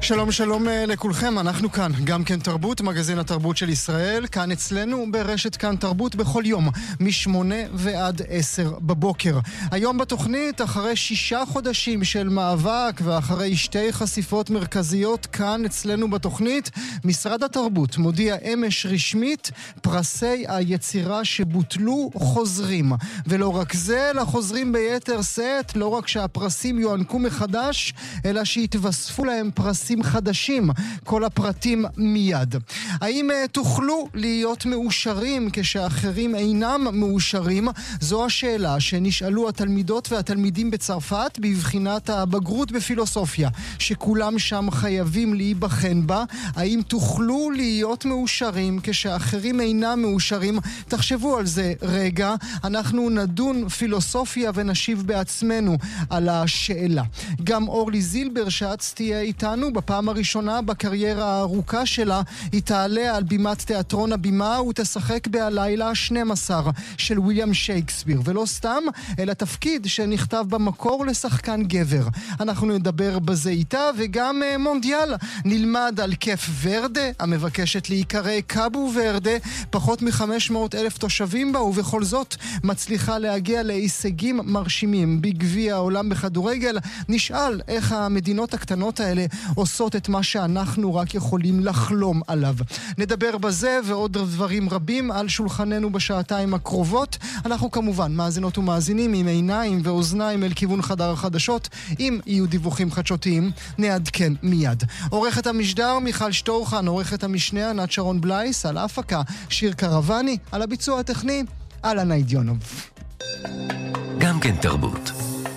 שלום שלום לכולכם, אנחנו כאן, גם כן תרבות, מגזין התרבות של ישראל, כאן אצלנו ברשת כאן תרבות בכל יום, מ8 ועד 10 בבוקר. היום בתוכנית, אחרי 6 חודשים של מאבק ואחרי 2 חשיפות מרכזיות כאן אצלנו בתוכנית, משרד התרבות מודיע אמש רשמית, פרסי היצירה שבוטלו חוזרים. ולא רק זה, אלא חוזרים ביתר סט, לא רק שהפרסים יוענקו מחדש, אלא שהתווספו להם פרסים חדשים, כל הפרטים מיד. האם תוכלו להיות מאושרים כשאחרים אינם מאושרים? זו השאלה שנשאלו התלמידות והתלמידים בצרפת בבחינת הבגרות בפילוסופיה, שכולם שם חייבים להיבחן בה. האם תוכלו להיות מאושרים כשאחרים אינם מאושרים? תחשבו על זה רגע, אנחנו נדון פילוסופיה ונשיב בעצמנו על השאלה. גם אורלי זילברשץ תהיה איתנו בפעם הראשונה בקריירה הארוכה שלה. היא תעלה על בימת תיאטרון הבימה ותשחק בהלילה 12 של וויליאם שייקספיר, ולא סתם, אלא תפקיד שנכתב במקור לשחקן גבר. אנחנו נדבר בזה איתה, וגם מונדיאל. נלמד על קף ורדה, המבקשת להיקרא קאבו ורדה, פחות מ-500,000 תושבים בה, ובכל זאת מצליחה להגיע להישגים מרשימים בגביע העולם בכדורגל. נשאל איך המדינות הקטנות האלה עושות את מה שאנחנו רק יכולים לחלום עליו. נדבר בזה ועוד דברים רבים על שולחננו בשעתיים הקרובות. אנחנו כמובן מאזינות ומאזינים עם עיניים ואוזניים אל כיוון חדר החדשות. אם יהיו דיווחים חדשותיים, נעדכן מיד. עורכת המשדר מיכל שטורחן, עורכת המשנה ענת שרון בלייס, על ההפקה שיר קרבני, על הביצוע הטכני אלנה אידיונוב. גם כן תרבות.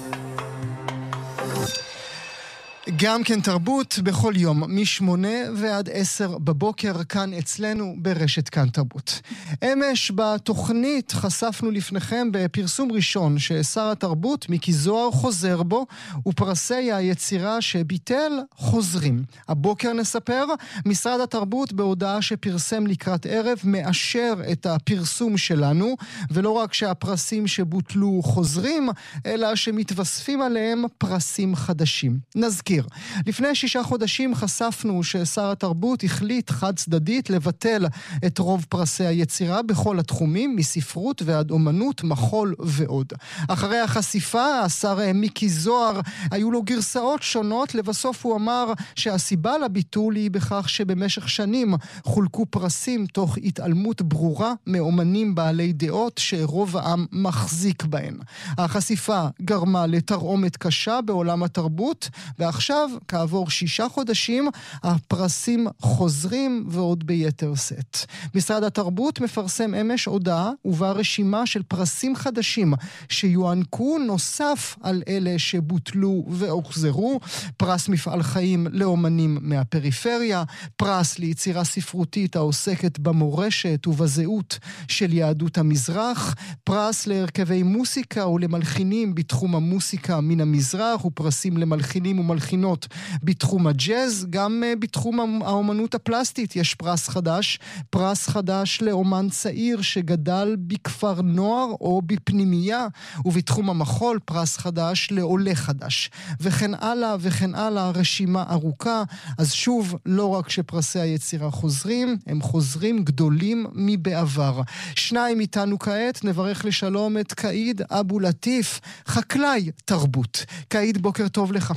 גם כן תרבות בכל יום, מ8 ועד 10 בבוקר, כאן אצלנו ברשת כאן תרבות. אמש בתוכנית חשפנו לפניכם בפרסום ראשון ששר התרבות מיקי זוהר חוזר בו, ופרסי היצירה שביטל חוזרים. הבוקר נספר, משרד התרבות בהודעה שפרסם לקראת ערב מאשר את הפרסום שלנו, ולא רק שהפרסים שבוטלו חוזרים, אלא שמתווספים עליהם פרסים חדשים. נזכיר, לפני 6 חודשים חשפנו ששר התרבות החליט חד צדדית לבטל את רוב פרסי היצירה בכל התחומים, מספרות ועד אומנות, מחול ועוד. אחרי החשיפה, השר מיקי זוהר, היו לו גרסאות שונות. לבסוף הוא אמר שהסיבה לביטול היא בכך שבמשך שנים חולקו פרסים תוך התעלמות ברורה מאומנים בעלי דעות שרוב העם מחזיק בהן. החשיפה גרמה לתרעומת קשה בעולם התרבות, ועכשיו, כעבור 6 חודשים, הפרסים חוזרים ועוד ביתר סט. משרד התרבות מפרסם אמש הודעה ובה רשימה של פרסים חדשים שיוענקו נוסף על אלה שבוטלו והוחזרו. פרס מפעל חיים לאומנים מהפריפריה, פרס ליצירה ספרותית העוסקת במורשת ובזהות של יהדות המזרח, פרס להרכבי מוסיקה ולמלחינים בתחום המוסיקה מן המזרח, ופרסים למלחינים ומלחינות בתחום הג'אז. גם בתחום האומנות הפלסטית יש פרס חדש, פרס חדש לאומן צעיר שגדל בכפר נוער או בפנימייה, ובתחום המחול פרס חדש לעולה חדש, וכן הלאה וכן הלאה, רשימה ארוכה. אז שוב, לא רק שפרסי היצירה חוזרים, הם חוזרים גדולים מבעבר. 2 איתנו כעת, נברך לשלום את קאיד אבו לטיף, חקלאי תרבות. קאיד, בוקר טוב לך.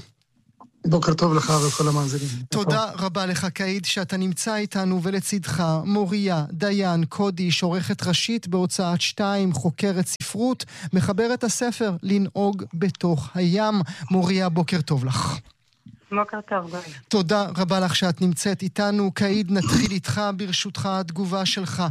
בוקר טוב לך וכל המאזינים. תודה רבה לך קאיד שאתה נמצא איתנו, ולצידך מוריה דיין קודיש, עורכת ראשית בהוצאת 2, חוקרת ספרות, מחברת הספר לנהוג בתוך הים. מוריה, בוקר טוב לך. בוקר טוב, גיא. תודה רבה לך שאת נמצאת איתנו. קאיד, נתחיל איתך ברשותך התגובה שלך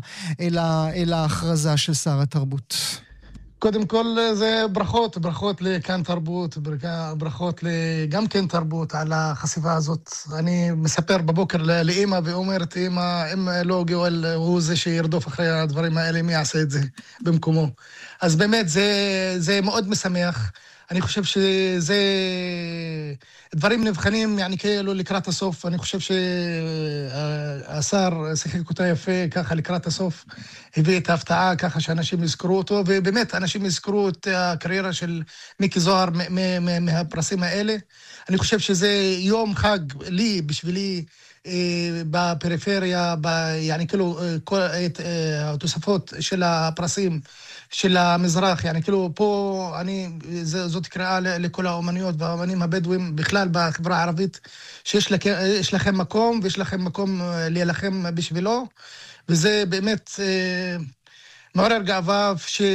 אל ההכרזה של שר התרבות. קודם כל זה ברכות לכאן תרבות, ברכות גם כן תרבות על החשיפה הזאת. אני מספר בבוקר לאמא ואומרת, אם לא גואל הוא זה שירדוף אחרי הדברים האלה, מי יעשה את זה במקומו? אז באמת זה מאוד משמח. אני חושב שזה דברים נבחנים, يعني כאילו לקראת הסוף. אני חושב שהשר שיחק אותה יפה, ככה לקראת הסוף הביא את ההפתעה, ככה שאנשים יזכרו אותו, ובאמת אנשים יזכרו את הקריירה של מיקי זוהר מהפרסים האלה. אני חושב שזה יום חג לי, בשבילי, בפריפריה, يعني כאילו כל התוספות של הפרסים של המזרח, يعني כאילו פה זאת קריאה לכל האומניות והאומנים הבדואים בכלל בחברה הערבית, שיש לכם מקום ויש לכם מקום להילחם בשבילו, וזה באמת מעורר גאווה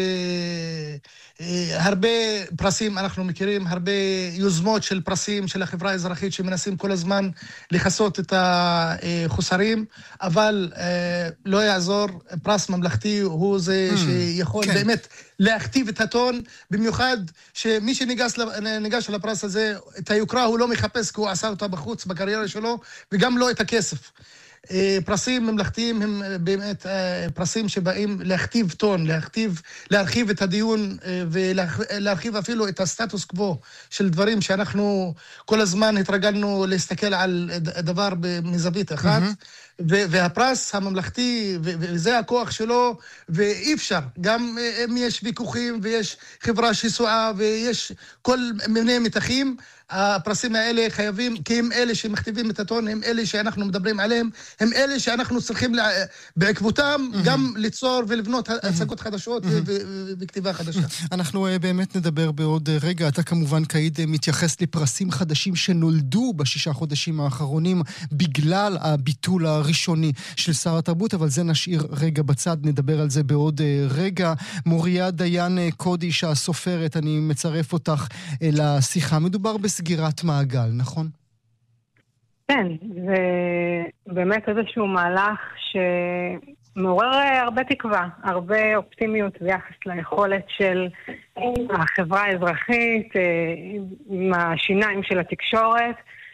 שהרבה פרסים אנחנו מכירים, הרבה יוזמות של פרסים של החברה האזרחית שמנסים כל הזמן לחסות את החוסרים, אבל לא יעזור, פרס ממלכתי הוא זה שיכול באמת להכתיב את הטון, במיוחד שמי שניגש לפרס הזה, את היוקרה הוא לא מחפש כי הוא עשה אותה בחוץ בקריירה שלו, וגם לא את הכסף. פרסים ממלכתיים הם באמת פרסים שבאים להכתיב טון, להרחיב את הדיון ולהרחיב אפילו את הסטטוס קוו של דברים שאנחנו כל הזמן התרגלנו להסתכל על דבר מזווית אחת. והפרס הממלכתי, וזה הכוח שלו, ואי אפשר, גם אם יש ויכוחים ויש חברה שסועה ויש כל מיני מתחים, הפרסים האלה חייבים, כי הם אלה שמכתיבים את הטון, הם אלה שאנחנו מדברים עליהם, הם אלה שאנחנו צריכים בעקבותם גם ליצור ולבנות הצגות חדשות וכתיבה חדשה. אנחנו באמת נדבר בעוד רגע. אתה כמובן קעיד מתייחס לפרסים חדשים שנולדו ב6 חודשים האחרונים בגלל הביטול הראשוני של שר התרבות, אבל זה נשאיר רגע בצד, נדבר על זה בעוד רגע. מוריה דיין קודיש הסופרת, אני מצרף אותך לשיחה. מדובר בסגירת מעגל, נכון? כן, זה באמת איזשהו מהלך שמעורר הרבה תקווה, הרבה אופטימיות ביחס ליכולת של החברה האזרחית, עם השיניים של התקשורת,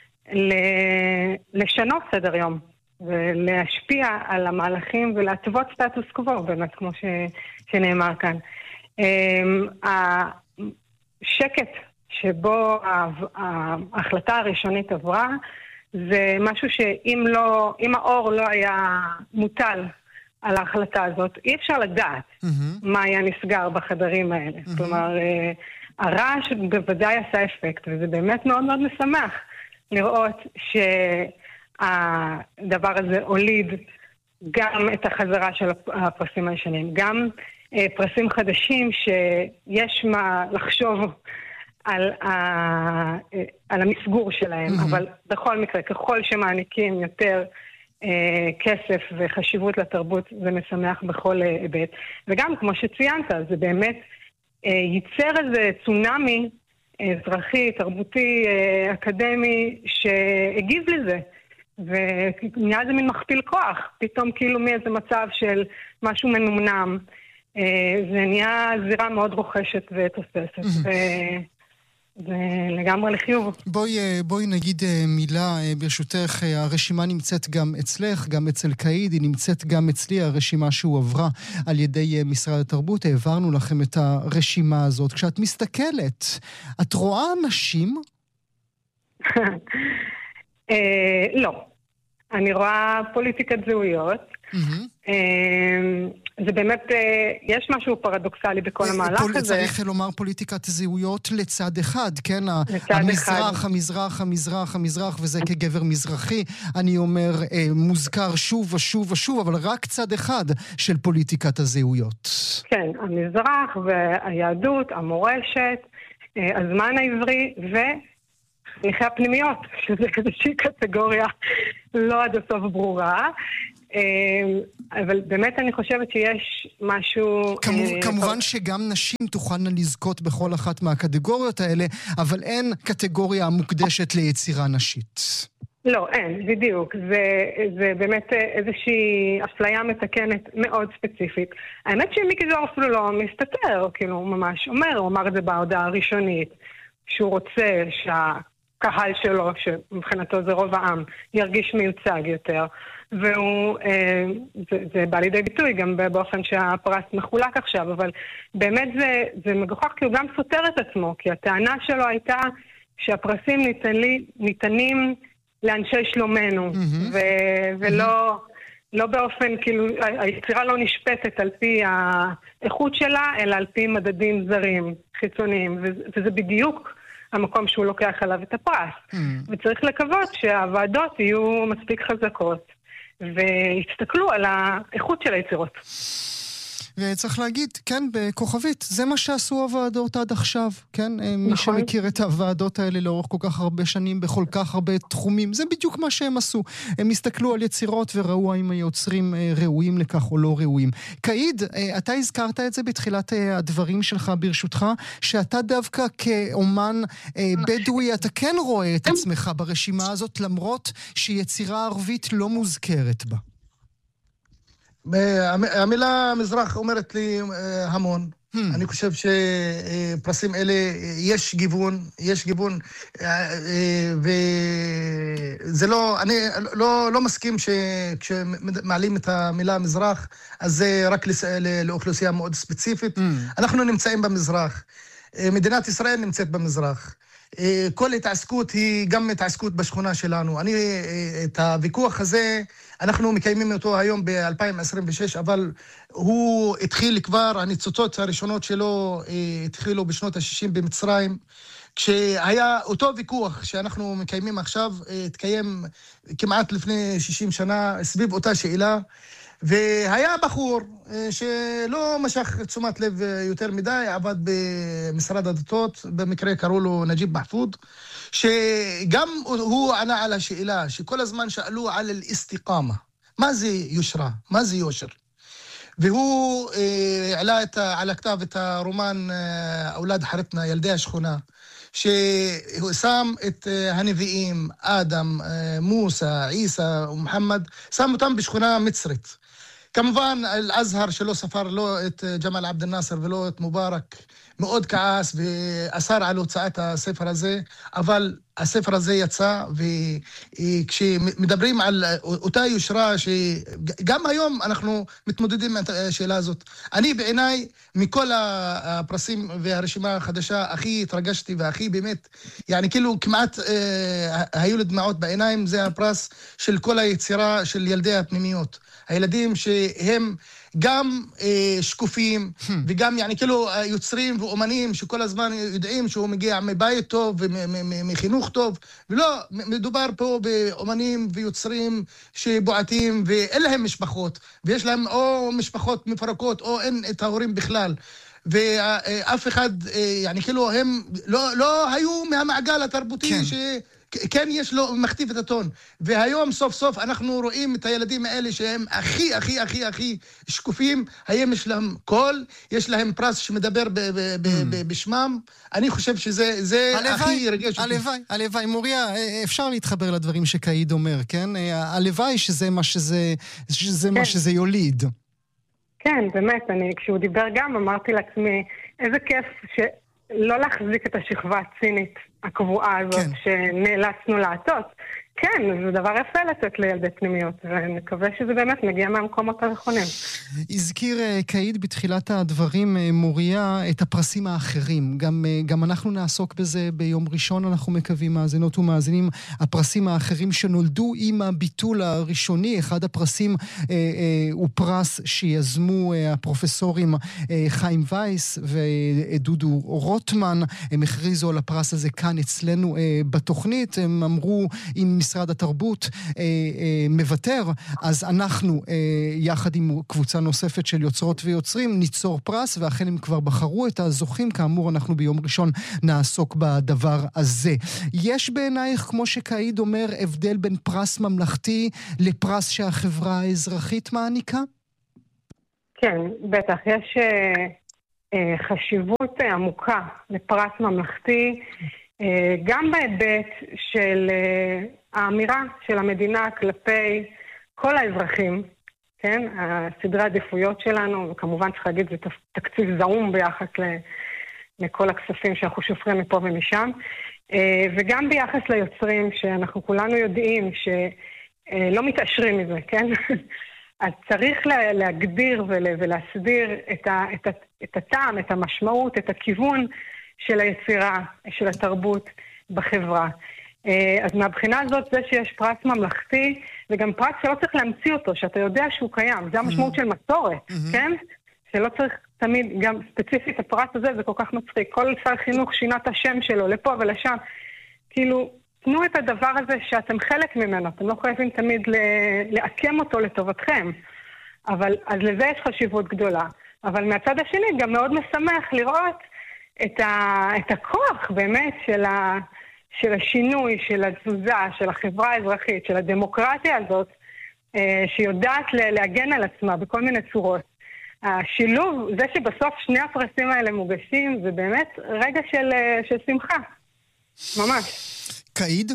לשנות סדר יום, ולהשפיע על המהלכים ולהטוות סטטוס קוו, באמת כמו שנאמר כאן. השקט שבו ההחלטה הראשונית עברה, זה משהו שאם האור לא היה מוטל על ההחלטה הזאת, אי אפשר לדעת מה היה נסגר בחדרים האלה. כלומר, הרעש בוודאי עשה אפקט, וזה באמת מאוד מאוד משמח לראות שהדבר הזה הוליד גם את החזרה של הפרסים הישנים, גם פרסים חדשים שיש מה לחשוב על המסגור שלהם, אבל בכל מקרה, ככל שמעניקים יותר כסף וחשיבות לתרבות, זה משמח בכל היבט. וגם, כמו שציינת, זה באמת ייצר איזה צונאמי אזרחי, תרבותי, אקדמי, שהגיב לזה. ונהיה זה מין מכפיל כוח, פתאום כאילו מאיזה מצב של משהו מנומנם. זה נהיה זירה מאוד רוכשת ותוססת. זה לגמרי לחיוב. בואי נגיד מילה, ברשותך, הרשימה נמצאת גם אצלך, גם אצל קעיד, היא נמצאת גם אצלי, הרשימה שהועברה על ידי משרד התרבות, העברנו לכם את הרשימה הזאת. כשאת מסתכלת, את רואה נשים? לא. אני רואה פוליטיקת זהויות. זה באמת, יש משהו פרדוקסלי בכל המהלך הזה. צריך לומר פוליטיקת זהויות לצד אחד, כן? המזרח, וזה כגבר מזרחי, אני אומר, מוזכר שוב ושוב ושוב, אבל רק צד אחד של פוליטיקת הזהויות. כן, המזרח והיהדות, המורשת, הזמן העברי וחניכי הפנימיות, שזה איזושהי קטגוריה לא עד הסוף ברורה. אבל באמת אני חושבת שיש משהו... כמובן שגם נשים תוכלנה לזכות בכל אחת מהקטגוריות האלה, אבל אין קטגוריה מוקדשת ליצירה נשית. לא, אין, בדיוק. זה באמת איזושהי אפליה מתקנת מאוד ספציפית. האמת שמיקי זוהר אפילו לא מסתתר, כאילו הוא ממש אומר, הוא אמר את זה בהודעה הראשונית, שהוא רוצה שהקהל שלו, שמבחינתו זה רוב העם, ירגיש מיוצג יותר. והוא, זה בא לידי ביטוי גם באופן שהפרס מחולק עכשיו, אבל באמת זה מגוחך כי הוא גם סותר את עצמו, כי הטענה שלו הייתה שהפרסים ניתנים לאנשי שלומנו, ולא באופן, כאילו, היצירה לא נשפטת על פי האיכות שלה, אלא על פי מדדים זרים, חיצוניים, וזה בדיוק המקום שהוא לוקח עליו את הפרס. וצריך לקוות שהוועדות יהיו מספיק חזקות, והסתכלו על האיכות של היצירות. וצריך להגיד, כן, בכוכבית, זה מה שעשו הוועדות עד עכשיו, כן? מי שמכיר את הוועדות האלה לאורך כל כך הרבה שנים, בכל כך הרבה תחומים, זה בדיוק מה שהם עשו. הם הסתכלו על יצירות וראו האם היוצרים ראויים לכך או לא ראויים. קאיד, אתה הזכרת את זה בתחילת הדברים שלך ברשותך, שאתה דווקא כאומן בדואי, אתה כן רואה את עצמך ברשימה הזאת, למרות שיצירה ערבית לא מוזכרת בה. המילה מזרח אומרת לי המון. אני חושב שפרסים אלה יש גיוון, וזה לא, אני לא מסכים שכשמעלים את המילה מזרח, אז זה רק לאוכלוסייה מאוד ספציפית. אנחנו נמצאים במזרח. מדינת ישראל נמצאת במזרח. כל התעסקות היא גם התעסקות בשכונה שלנו. את הוויכוח הזה, אנחנו מקיימים אותו היום ב-2026, אבל הוא התחיל כבר, הניצוצות הראשונות שלו התחילו בשנות ה-60 במצרים, כשהיה אותו ויכוח שאנחנו מקיימים עכשיו, התקיים כמעט לפני 60 שנה סביב אותה שאלה, והיה בחור שלא משך תשומת לב יותר מדי, עבד במשרד הדתות, במקרה קראו לו נג'יב מחפוד, שגם הוא ענה על השאלה, שכל הזמן שאלו על אל-איסתיqama, מה זה יושרה, מה זה יושר? והוא העלה על הכתב את הרומן אולד חרטנה, ילדי השכונה, שהוא שם את הנביאים, אדם, מוסא, עיסא ומוחמד, שם אותם בשכונה מצרית. כמובן, אל-אזהר שלא ספר לא את ג'מאל עבד אל-נאסר ולא את מובארק, מאוד כעס ואסר על הוצאת הספר הזה, אבל הספר הזה יצא, וכשמדברים על אותה יושרה, שגם היום אנחנו מתמודדים עם השאלה הזאת. אני בעיניי, מכל הפרסים והרשימה החדשה, הכי התרגשתי והכי באמת, yani כאילו כמעט היו לי דמעות בעיניים, זה הפרס של כל היצירה של ילדי הפנימיות. הילדים שהם גם שקופים, וגם yani כאילו יוצרים ואומנים שכל הזמן יודעים שהוא מגיע מבית טוב ומחינוך טוב, ולא, מדובר פה באומנים ויוצרים שבועטים ואין להם משפחות, ויש להם או משפחות מפרקות או אין את ההורים בכלל, ואף אחד, yani כאילו הם לא היו מהמעגל התרבותי כן יש לו מכתיב את הטון, והיום סוף סוף אנחנו רואים את הילדים האלה שהם הכי שקופים, היום יש להם קול, יש להם פרס שמדבר בשמם. אני חושב שזה הכי רגש. הלוואי, מוריה, אפשר להתחבר לדברים שקאיד אומר, כן? הלוואי שזה מה שזה יוליד. כן, באמת, כשהוא דיבר גם אמרתי לעצמי, איזה כיף שלא להחזיק את השכבה הצינית הקבועה הזאת שנאלצנו לעשות. כן, זה דבר יפה לתת לילדי פנימיות, ואני מקווה שזה באמת מגיע מהמקומות הנכונים. הזכיר קאיד בתחילת הדברים, מוריה, את הפרסים האחרים. גם אנחנו נעסוק בזה ביום ראשון, אנחנו מקווים, מאזינות ומאזינים, הפרסים האחרים שנולדו עם הביטול הראשוני. אחד הפרסים הוא פרס שיזמו הפרופסורים חיים וייס ודודו רוטמן. הם הכריזו על הפרס הזה כאן אצלנו בתוכנית. הם אמרו, אם משרד התרבות מבטר, אז אנחנו יחד עם קבוצה נוספת של יוצרות ויוצרים ניצור פרס, ואכן הם כבר בחרו את הזוכים. כאמור, אנחנו ביום ראשון נעסוק בדבר הזה. יש בעינייך, כמו שקאיד אומר, הבדל בין פרס ממלכתי לפרס שהחברה האזרחית מעניקה? כן, בטח. יש חשיבות עמוקה לפרס ממלכתי, גם בהיבט של האמירה של המדינה כלפי כל האזרחים, כן? הסדרי העדיפויות שלנו, וכמובן צריך להגיד, זה תקציב זעום ביחס לכל הכספים שאנחנו שופרים מפה ומשם, וגם ביחס ליוצרים, שאנחנו כולנו יודעים שלא מתעשרים מזה, כן? אז צריך להגדיר ולהסביר את הטעם, את המשמעות, את הכיוון של היצירה, של התרבות, בחברה. אז מהבחינה הזאת זה שיש פרס ממלכתי, וגם פרס שלא צריך להמציא אותו, שאתה יודע שהוא קיים, זה המשמעות של מסורת, כן? שלא צריך תמיד, גם ספציפית הפרס הזה, זה כל כך מצחיק. כל שר חינוך שינה את השם שלו, לפה ולשם. כאילו, תנו את הדבר הזה שאתם חלק ממנו, אתם לא חייבים תמיד לעקם אותו לטובתכם. אבל, אז לזה יש חשיבות גדולה. אבל מהצד השני גם מאוד משמח לראות את הכוח באמת של השינוי, של התזוזה, של החברה האזרחית, של הדמוקרטיה הזאת, שיודעת להגן על עצמה בכל מיני צורות. השילוב, זה שבסוף שני הפרסים האלה מוגשים, זה באמת רגע של שמחה. ממש. קאיד?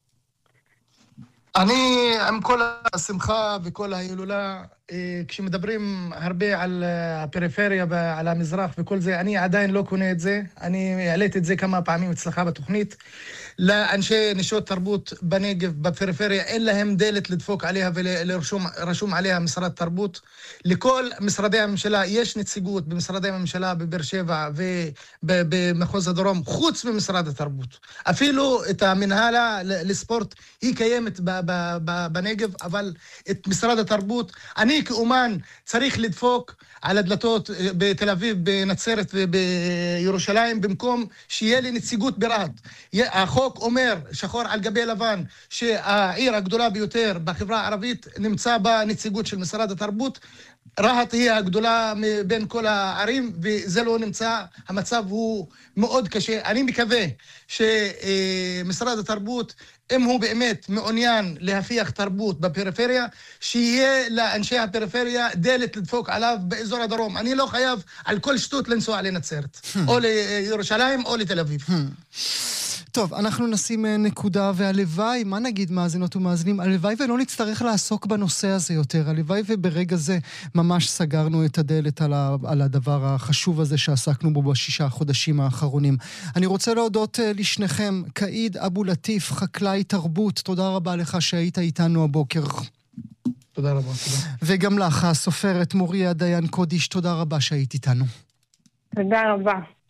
אני, עם כל השמחה וכל ההילולה, כשמדברים הרבה על הפריפריה ועל המזרח וכל זה, אני עדיין לא קונה את זה. אני העליתי את זה כמה פעמים אצלך בתוכנית. לאנשי נשות תרבות בנגב, בפריפריה, אין להם דלת לדפוק עליה ולרשום עליה משרד תרבות. לכל משרדי הממשלה יש נציגות במשרדי הממשלה בבאר שבע ובמחוז הדרום, חוץ ממשרד התרבות. אפילו את המנהלה לספורט היא קיימת בנגב, אבל את משרד התרבות, אני כאומן צריך לדפוק על הדלתות בתל אביב, בנצרת ובירושלים, במקום שיהיה לי נציגות ברהט. החוק אומר, שחור על גבי לבן, שהעיר הגדולה ביותר בחברה הערבית נמצא בנציגות של משרד התרבות. רהט היא הגדולה בין כל הערים, וזה לא נמצא. המצב הוא מאוד קשה. אני מקווה שמשרד התרבות, אם הוא באמת מעוניין להפיח תרבות בפריפריה, שיהיה לאנשי הפריפריה דלת לדפוק עליו באזור הדרום. אני לא חייב על כל שטות לנסוע לנצרת, או לירושלים או לתל אביב. טוב, אנחנו נשים נקודה, והלוואי, מה נגיד מאזינות ומאזינים, הלוואי ולא נצטרך לעסוק בנושא הזה יותר, הלוואי וברגע זה ממש סגרנו את הדלת על הדבר החשוב הזה שעסקנו בו ב6 החודשים האחרונים. אני רוצה להודות לשניכם, קאיד אבו לטיף, חקלאי תרבות, תודה רבה לך שהיית איתנו הבוקר. תודה רבה, תודה. וגם לך, הסופרת מוריה דיין קודיש, תודה רבה שהיית איתנו. תודה רבה.